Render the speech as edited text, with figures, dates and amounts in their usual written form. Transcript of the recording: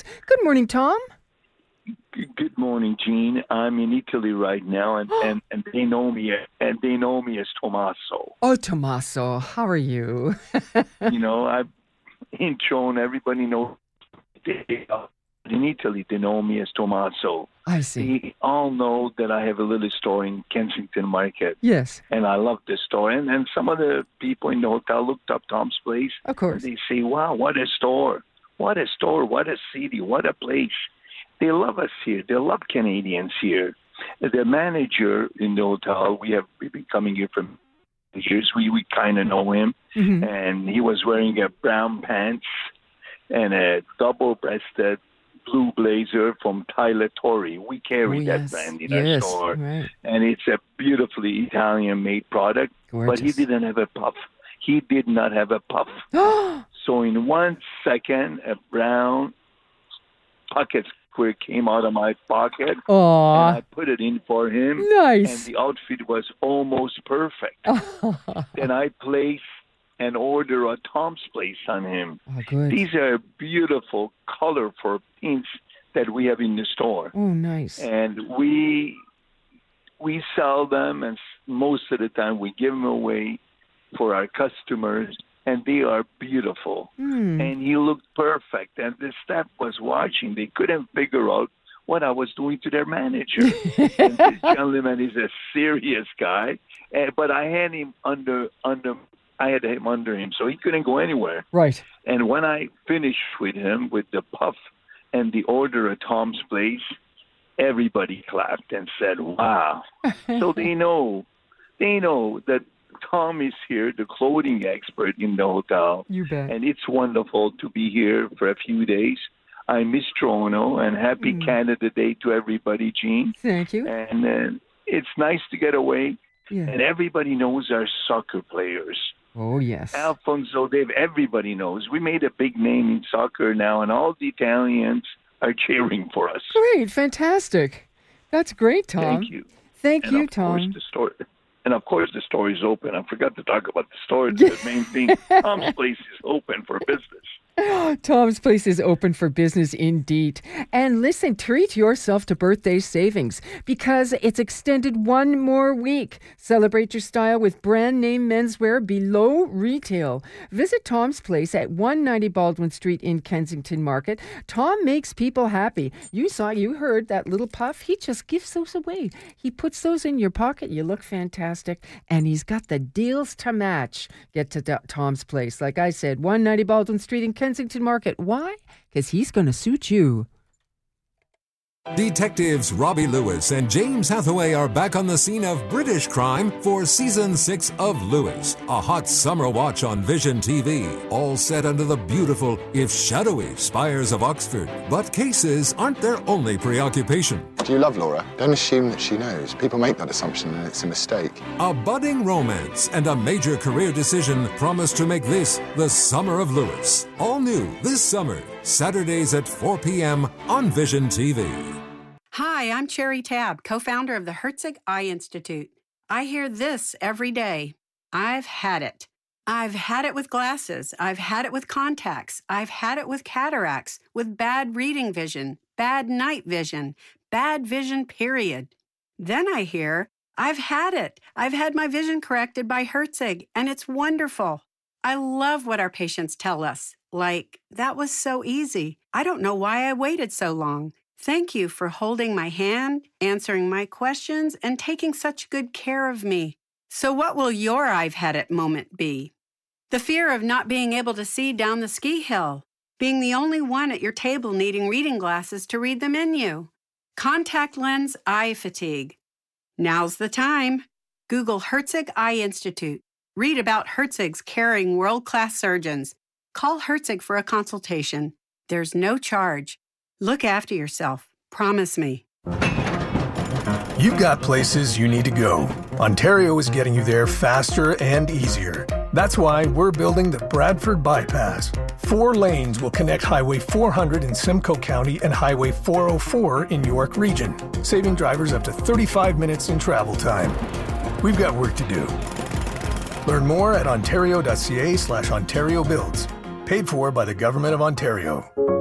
Good morning, Tom. Good morning, Jean. I'm in Italy right now, and they know me as Tommaso. Oh, Tommaso, how are you? I've in Chone, everybody knows. In Italy, they know me as Tommaso. I see. They all know that I have a little store in Kensington Market. Yes. And I love this store. And some of the people in the hotel looked up Tom's Place. Of course. And they say, wow, what a store. What a store. What a city. What a place. They love us here. They love Canadians here. The manager in the hotel, we've been coming here for years. We kind of know him. Mm-hmm. And he was wearing a brown pants and a double-breasted blue blazer from Tyler Torrey. We carry that brand in our store. Right. And it's a beautifully Italian-made product. Gorgeous. But he didn't have a puff. He did not have a puff. So in 1 second, a brown pocket square came out of my pocket. Aww. And I put it in for him. Nice. And the outfit was almost perfect. Then I placed an order at Tom's Place on him. Oh, good. These are beautiful, colorful pins that we have in the store. Oh, nice. And we sell them, and most of the time we give them away for our customers, and they are beautiful. And he looked perfect. And the staff was watching. They couldn't figure out what I was doing to their manager. And this gentleman is a serious guy, but I had him under him, so he couldn't go anywhere. Right. And when I finished with him with the puff and the order at Tom's Place, everybody clapped and said, wow. So they know that Tom is here, the clothing expert in the hotel. You bet. And it's wonderful to be here for a few days. I miss Toronto, and happy Canada Day to everybody, Jean. Thank you. And it's nice to get away. Yeah. And everybody knows our soccer players. Oh, yes. Alfonso Davies, everybody knows. We made a big name in soccer now, and all the Italians are cheering for us. Great. Fantastic. That's great, Tom. Thank you. Thank you, Tom. Of course, the store is open. I forgot to talk about the store. It's the main thing. Tom's Place is open for business. Tom's Place is open for business indeed. And listen, treat yourself to birthday savings because it's extended one more week. Celebrate your style with brand name menswear below retail. Visit Tom's Place at 190 Baldwin Street in Kensington Market. Tom makes people happy. You heard that little puff. He just gives those away. He puts those in your pocket. You look fantastic. And he's got the deals to match. Get to Tom's Place. Like I said, 190 Baldwin Street in Kensington Market. Why? Because he's going to suit you. Detectives Robbie Lewis and James Hathaway are back on the scene of British crime for Season 6 of Lewis, a hot summer watch on Vision TV, all set under the beautiful, if shadowy, spires of Oxford. But cases aren't their only preoccupation. Do you love Laura? Don't assume that she knows. People make that assumption and it's a mistake. A budding romance and a major career decision promise to make this the summer of Lewis. All new this summer, Saturdays at 4 p.m. on Vision TV. Hi, I'm Cherry Tabb, co-founder of the Herzig Eye Institute. I hear this every day. I've had it. I've had it with glasses. I've had it with contacts. I've had it with cataracts, with bad reading vision, bad night vision, bad vision, period. Then I hear, I've had it. I've had my vision corrected by Herzig, and it's wonderful. I love what our patients tell us. Like, that was so easy. I don't know why I waited so long. Thank you for holding my hand, answering my questions, and taking such good care of me. So what will your I've had it moment be? The fear of not being able to see down the ski hill. Being the only one at your table needing reading glasses to read the menu. Contact lens eye fatigue. Now's the time. Google Herzig Eye Institute. Read about Herzig's caring world-class surgeons. Call Herzig for a consultation. There's no charge. Look after yourself. Promise me. You've got places you need to go. Ontario is getting you there faster and easier. That's why we're building the Bradford Bypass. 4 lanes will connect Highway 400 in Simcoe County and Highway 404 in York Region, saving drivers up to 35 minutes in travel time. We've got work to do. Learn more at ontario.ca/Ontario Builds. Paid for by the Government of Ontario.